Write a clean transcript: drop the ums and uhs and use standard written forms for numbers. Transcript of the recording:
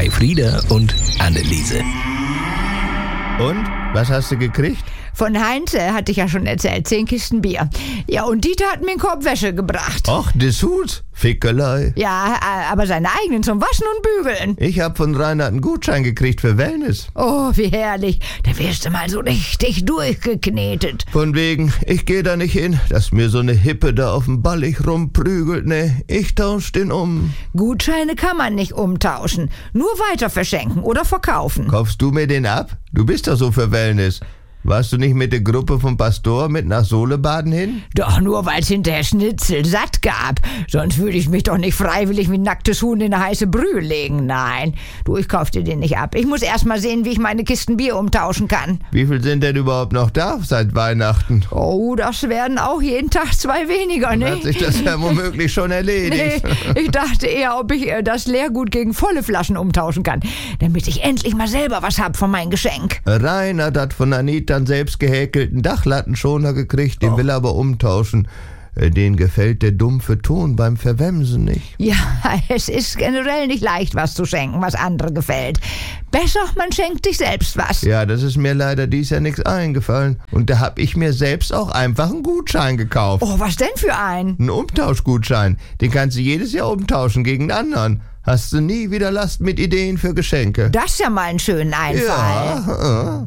bei Frieda und Anneliese. Und? Was hast du gekriegt? Von Heinze hatte ich ja schon erzählt, 10 Kisten Bier. Ja, und Dieter hat mir einen Korb Wäsche gebracht. Ach, Dessous, Fickelei. Ja, aber seine eigenen zum Waschen und Bügeln. Ich hab von Reinhard einen Gutschein gekriegt für Wellness. Oh, wie herrlich. Da wirst du mal so richtig durchgeknetet. Von wegen, ich geh da nicht hin, dass mir so eine Hippe da auf dem Ballig rumprügelt. Ne, ich tausch den um. Gutscheine kann man nicht umtauschen. Nur weiter verschenken oder verkaufen. Kaufst du mir den ab? Du bist doch so für Wellness. Warst du nicht mit der Gruppe vom Pastor mit nach Solebaden hin? Doch nur, weil es hinterher Schnitzel satt gab. Sonst würde ich mich doch nicht freiwillig wie ein nacktes Huhn in eine heiße Brühe legen. Nein, du, ich kauf dir den nicht ab. Ich muss erst mal sehen, wie ich meine Kisten Bier umtauschen kann. Wie viel sind denn überhaupt noch da seit Weihnachten? Oh, das werden auch jeden Tag 2 weniger, ne? Hat sich das ja womöglich schon erledigt. Nee, ich dachte eher, ob ich das Leergut gegen volle Flaschen umtauschen kann, damit ich endlich mal selber was hab von meinem Geschenk. Reinhard hat von Anita einen selbst gehäkelten Dachlattenschoner gekriegt, den will er aber umtauschen. Den gefällt der dumpfe Ton beim Verwemsen nicht. Ja, es ist generell nicht leicht, was zu schenken, was andere gefällt. Besser, man schenkt sich selbst was. Ja, das ist mir leider dies Jahr nichts eingefallen. Und da hab ich mir selbst auch einfach einen Gutschein gekauft. Oh, was denn für ein? Einen Umtauschgutschein. Den kannst du jedes Jahr umtauschen gegen einen anderen. Hast du nie wieder Last mit Ideen für Geschenke? Das ist ja mal ein schöner Einfall. Ja,